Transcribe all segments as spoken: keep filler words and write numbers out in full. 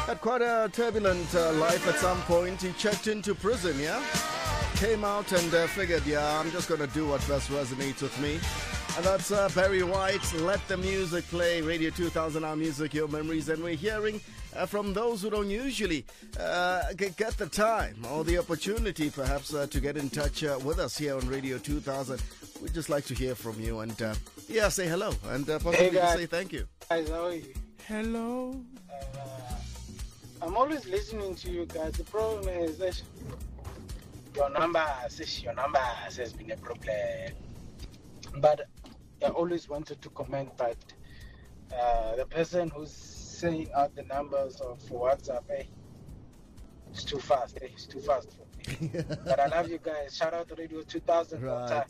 Had quite a turbulent uh, life at some point. He checked into prison, yeah? Came out and uh, figured, yeah, I'm just going to do what best resonates with me. And that's uh, Barry White. Let the music play. Radio two thousand, our music, your memories. And we're hearing uh, from those who don't usually uh, get, get the time or the opportunity, perhaps, uh, to get in touch uh, with us here on Radio two thousand. We'd just like to hear from you and, uh, yeah, say hello and uh, possibly hey guys. say thank you. Guys, how are you? Hello. Uh, I'm always listening to you guys. The problem is that your number says your number has been a problem. But I always wanted to comment, but uh, the person who's saying out the numbers of WhatsApp, eh, it's too fast. Eh? It's too fast for me. But I love you guys. Shout out to Radio two thousand. Right.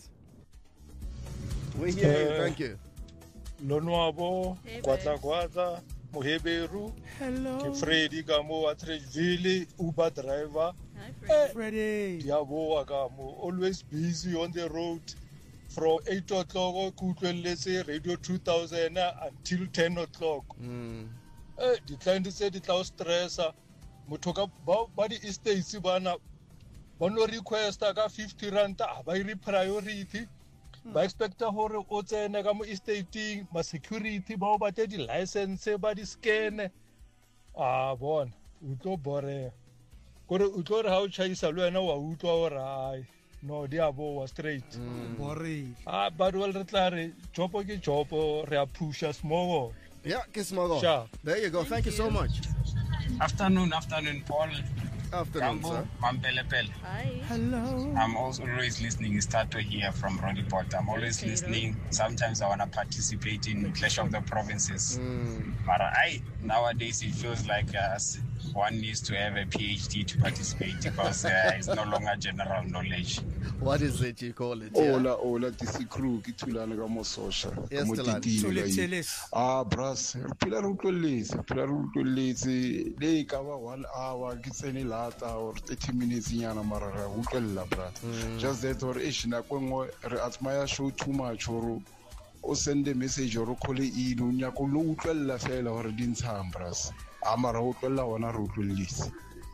We hear you. Thank you. Lonwabo, Kwatla Kwatla, Moheberu, Hello. ke Freddy Gamo Atrejvili, Uber driver. Hi, Freddy. Freddy. Diabo Gamo, always busy on the road from eight o'clock let's say Radio two thousand until ten o'clock. Mm. Eh, the client said it was stressa. Motoka ba di estates bana bono request ka fifty rand ba iri priority. Ba expecta hore o tsene ka mo estating ma security ba o batla di license ba di scan ah bona o tlo bore gore o tlo re ha o chaisa le wena wa utlwa hore ai no dia bo wa straight bore ah but well re tla re jopo ke jopo re a pusha small yeah ke small sure. There you go. Thank, Thank you. you so much. Afternoon, afternoon, Paul. Afternoon, Gambo, sir. Mampelepele. Hi. Hello. I'm also always listening. Stato here from Rodiport. I'm always okay, listening. Right? Sometimes I want to participate in Clash of the Provinces. Mm. But I nowadays it feels like uh, one needs to have a PhD to participate because uh, it's no longer general knowledge. What is it you call it? Ola, ola, tisi crew, kitulana ka mo social. Yes, Tilani. Ah, bras, pila rutloletse, pila rutloletse. Le ka ba one hour, kitsene lata or thirty minutes nyana marara utlwella brat. Just that or ish na kwengwe re atmaya show too much or o send a message or call e no nya ko lo utlwella fela hore di ntshang bras. Amara utlwella wona rutloletse.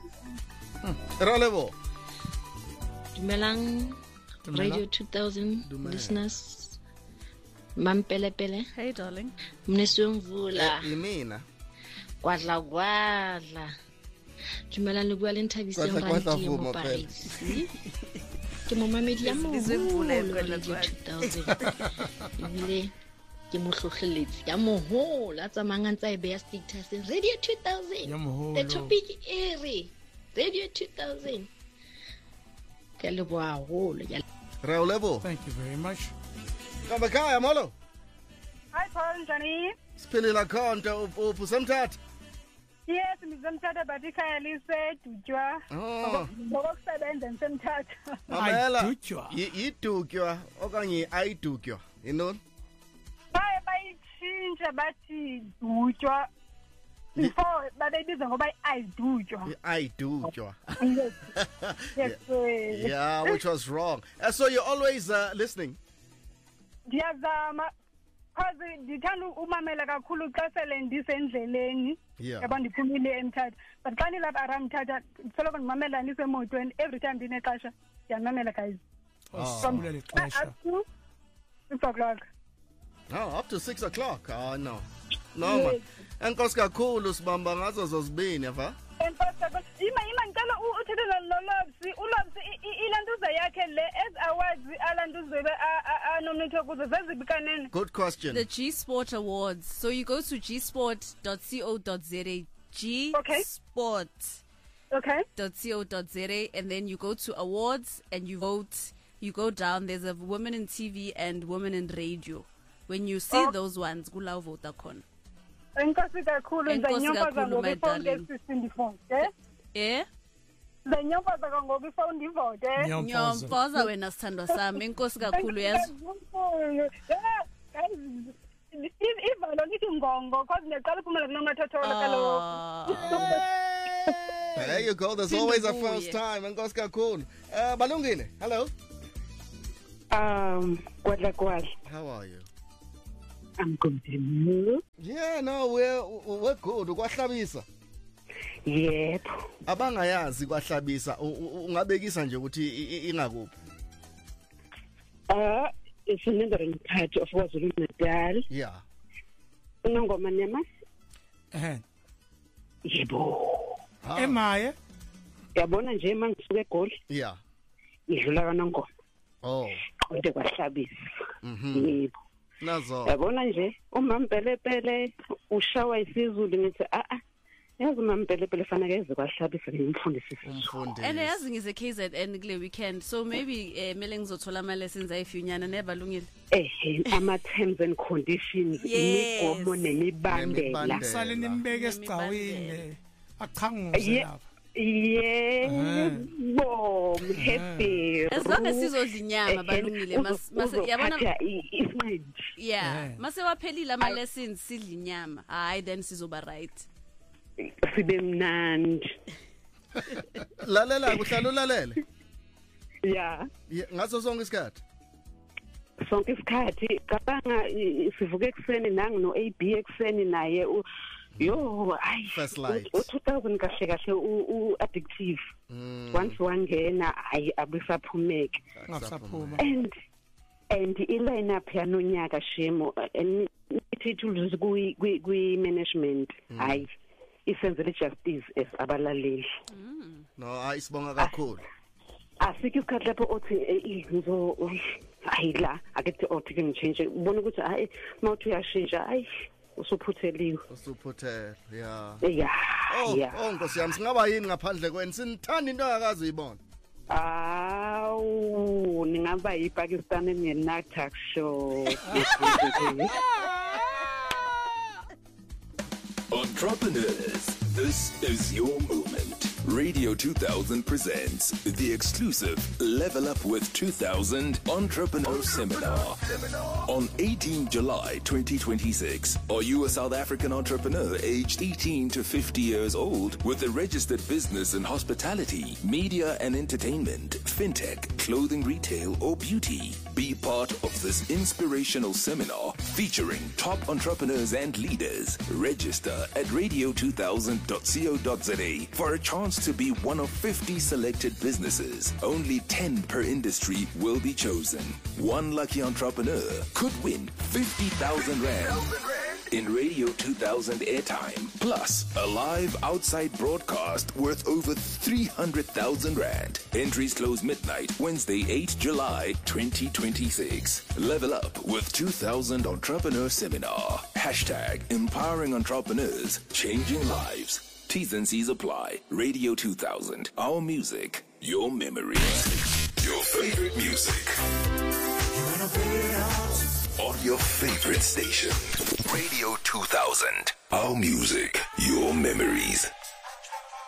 Relebo. Dumelang, Radio two thousand Dumelang. Listeners. Mampelepele. Hey, darling. Mnesung Vula. Imina. Kwadla kwadla. Dumelang le bua le Nthabiseng Ranti mo Paris. Ke mo mamedi ya mo. Radio two thousand. Ibile ke mo hlokgeletsi ya mohola tsa mangantsa e be ya status Radio two thousand. The topic ere Radio two thousand. Thank you very much. Kabakaya molo. Hi Paul Njani. Spinning account uphu semthatha. Yes, ngizomthatha but ikhaya lise dutywa. Oh. Ngokusebenza ngisemthatha. Mamela. Yidutywa okanye ayidutywa. Yinoni? Baye bayitshintsha bathi dutywa. Before babebiza ngoba ayidutywa. Ayidutywa. Yes. Yes. Yeah, yeah, which was wrong. Uh, so you're always uh, listening. Ndiyazama cause ndithanda umamela kakhulu xa sele ndisendleleni. Yeah. Yabo ndiphumile eMthatha. But xa nilapha aramthatha soloko ndimamela nisemotweni every time ndinexesha ndiyamamela guys. Oh, from up to six o'clock. Oh, up to six o'clock. Oh no. No yes. Man. Enkosi kakhulu sibamba ngazo zozibini yava. Enkosi kakhulu. Ima ima ngicela uthethe noLobsi, uLobsi ilantuza yakhe le as awards alantuza be anominate kuzo zezibikanene. Good question. The G Sport Awards. So you go to g sport dot co dot za. G okay. Sport. Okay. .co.za and then you go to awards and you vote. You go down. There's a women in T V and women in radio. When you see oh. those ones, kula vota khona. Enkosi kakhulu nzanyomfaza ngokufona nge-sixty-four eh eh nzanyomfaza ngokufona ndivote nyomfaza wena sithandwa sami enkosi kakhulu yazi ivalo lithi ngongo cause neqala uphumela kunomathotholo kaloku. There you go. There's always a first time. Enkosi kakhulu. Uh, Balungile, hello. Um, Kwadla Kwadla. How are you? I'm good. Yeah, no, we're we're good. Ukwahlabisa. Yebo. Abangayazi kwahlabisa ungabekisa nje ukuthi ingakuphi. Ah, it's a neighboring part of KwaZulu Natal. Yeah. Unongoma nema? Eh. Yebo. Emaye? Yabona nje mangisuka eGoli. Yeah. Idlula kaNongoma. Oh. Konke kwahlabisa. Mhm. Yebo. Nazo. Yabona nje uMampelepele ushawa isizulu ngithi a a yazi uMampelepele fanele eze kwahlabisa ngimfundise umfundi. And yazi ngize K Z N kule weekend so maybe eh mele ngizothola ama lessons ayifyunyana never lungile. Eh ama terms and conditions imigomo nemibandela. Sale nimbeke esicawini achanguse lapha. Yebo, happy. As long as sizodla inyama balungile mase yabona isinqindi. Yeah, mase waphelile ama lessons sidla inyama. Hayi then sizoba right. Sibe mnandi. Lalela kuhlala ulalele. Yeah. Ngaso sonke isikhathi. Sonke isikhathi cabanga sivuke ekseni nangu no A B ekseni naye yo ay first light u two thousand kahle kahle u addictive once wangena ay abisaphumeke ngasaphuma and and iline up yanonyaka shemo ithithules kwi kwi management ay isenzele justice as abalaleli no ayisibonga kakhulu asike isikhathi lapho othi ngizo ayila akethi othi ke ngichange ubona ukuthi hayi mawuthi uyashintsha ay usuphutheliwe usuphuthela yeah yeah oh yeah oh Nkosi yami singaba yini ngaphandle kweni sinithanda into akazi uyibona awu ningaba yiPakistan engenatak show Entrepreneurs, this is your moment. Radio two thousand presents the exclusive Level Up with two thousand Entrepreneur Seminar. On eighteenth July twenty twenty-six, are you a South African entrepreneur aged eighteen to fifty years old with a registered business in hospitality, media and entertainment, fintech, clothing retail or beauty? Be part of this inspirational seminar featuring top entrepreneurs and leaders. Register at radio two thousand dot co dot za for a chance to be one of fifty selected businesses. Only ten per industry will be chosen. One lucky entrepreneur could win fifty thousand rand in Radio two thousand airtime, plus a live outside broadcast worth over three hundred thousand rand. Entries close midnight, Wednesday, eighth July twenty twenty-six. Level Up with two thousand Entrepreneur Seminar. Hashtag empowering entrepreneurs, changing lives. T's and C's apply. Radio two thousand. Our music, your memories. Your favorite music. You wanna play it out? On your favorite station. Radio two thousand. Our music, your memories.